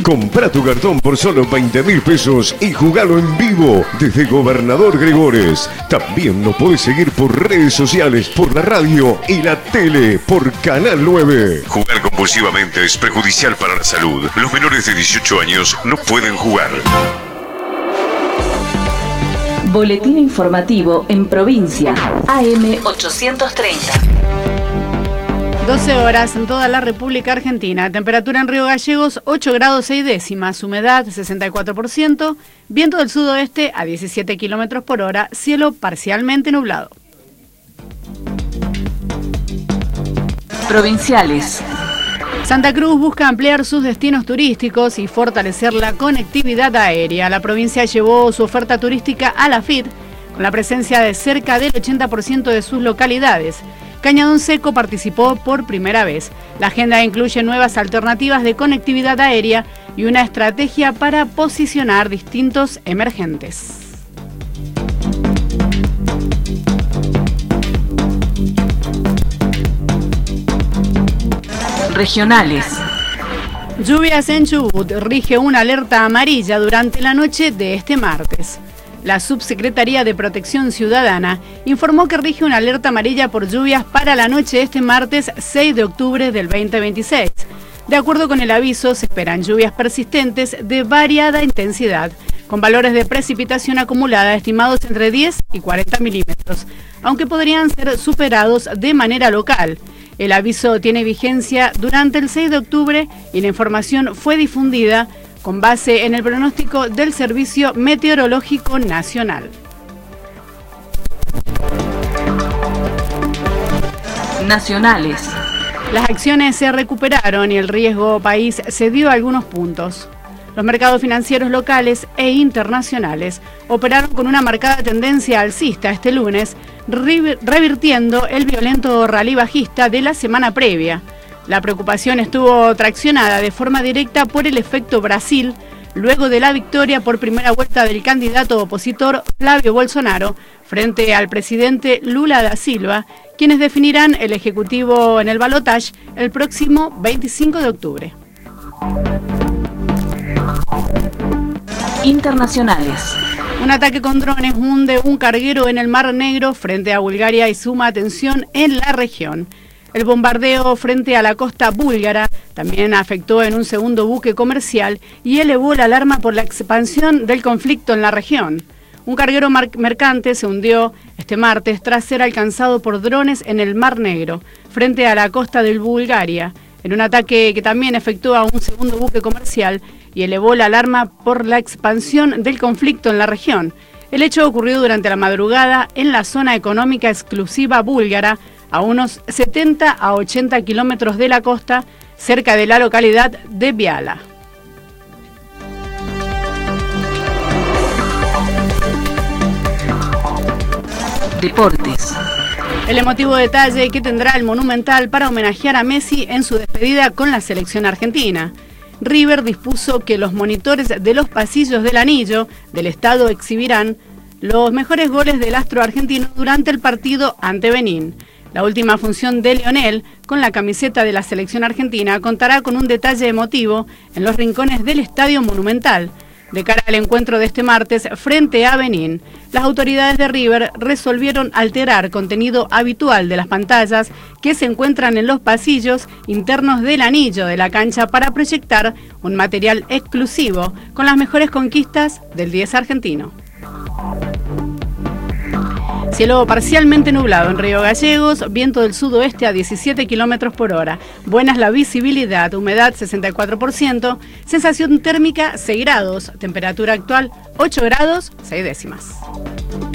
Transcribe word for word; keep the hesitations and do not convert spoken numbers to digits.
Compra tu cartón por solo veinte mil pesos y jugalo en vivo desde Gobernador Gregores. También nos podés seguir por redes sociales, por la radio y la tele por Canal nueve. Jugar compulsivamente es perjudicial para la salud. Los menores de dieciocho años no pueden jugar. Boletín informativo en provincia. A M ochocientos treinta. doce horas en toda la República Argentina. Temperatura en Río Gallegos, ocho grados seis décimas. Humedad, sesenta y cuatro por ciento. Viento del sudoeste a diecisiete kilómetros por hora. Cielo parcialmente nublado. Provinciales. Santa Cruz busca ampliar sus destinos turísticos y fortalecer la conectividad aérea. La provincia llevó su oferta turística a la F I T con la presencia de cerca del ochenta por ciento de sus localidades. Cañadón Seco participó por primera vez. La agenda incluye nuevas alternativas de conectividad aérea y una estrategia para posicionar distintos emergentes. Regionales. Lluvias en Chubut. Rige una alerta amarilla durante la noche de este martes. La Subsecretaría de Protección Ciudadana informó que rige una alerta amarilla por lluvias para la noche de este martes seis de octubre del veinte veintiséis. De acuerdo con el aviso, se esperan lluvias persistentes de variada intensidad, con valores de precipitación acumulada estimados entre diez y cuarenta milímetros, aunque podrían ser superados de manera local. El aviso tiene vigencia durante el seis de octubre y la información fue difundida con base en el pronóstico del Servicio Meteorológico Nacional. Nacionales. Las acciones se recuperaron y el riesgo país cedió algunos puntos. Los mercados financieros locales e internacionales operaron con una marcada tendencia alcista este lunes, revirtiendo el violento rally bajista de la semana previa. La preocupación estuvo traccionada de forma directa por el efecto Brasil, luego de la victoria por primera vuelta del candidato opositor Flavio Bolsonaro frente al presidente Lula da Silva, quienes definirán el Ejecutivo en el balotaje el próximo veinticinco de octubre. Internacionales. Un ataque con drones hunde un carguero en el Mar Negro frente a Bulgaria y suma tensión en la región. El bombardeo frente a la costa búlgara también afectó en un segundo buque comercial y elevó la alarma por la expansión del conflicto en la región. Un carguero mercante se hundió este martes tras ser alcanzado por drones en el Mar Negro, frente a la costa de Bulgaria, en un ataque que también afectó a un segundo buque comercial y elevó la alarma por la expansión del conflicto en la región. El hecho ocurrió durante la madrugada en la zona económica exclusiva búlgara, a unos setenta a ochenta kilómetros de la costa, cerca de la localidad de Biala. Deportes. El emotivo detalle que tendrá el Monumental para homenajear a Messi en su despedida con la selección argentina. River dispuso que los monitores de los pasillos del anillo del estadio exhibirán los mejores goles del astro argentino durante el partido ante Benín. La última función de Lionel con la camiseta de la selección argentina contará con un detalle emotivo en los rincones del Estadio Monumental. De cara al encuentro de este martes frente a Benín, las autoridades de River resolvieron alterar contenido habitual de las pantallas que se encuentran en los pasillos internos del anillo de la cancha para proyectar un material exclusivo con las mejores conquistas del diez argentino. Cielo parcialmente nublado en Río Gallegos, viento del sudoeste a diecisiete kilómetros por hora. Buena es la visibilidad, humedad sesenta y cuatro por ciento, sensación térmica seis grados, temperatura actual ocho grados seis décimas.